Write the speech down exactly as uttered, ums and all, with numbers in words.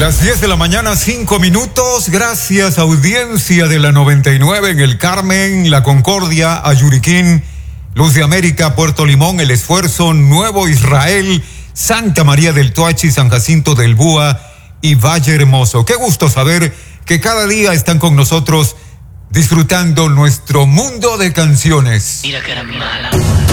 Las diez de la mañana, cinco minutos. Gracias, audiencia de la noventa y nueve en El Carmen, La Concordia, Ayuriquín, Luz de América, Puerto Limón, El Esfuerzo, Nuevo Israel, Santa María del Toachi, San Jacinto del Búa y Valle Hermoso. Qué gusto saber que cada día están con nosotros disfrutando nuestro mundo de canciones. Mira que era mala.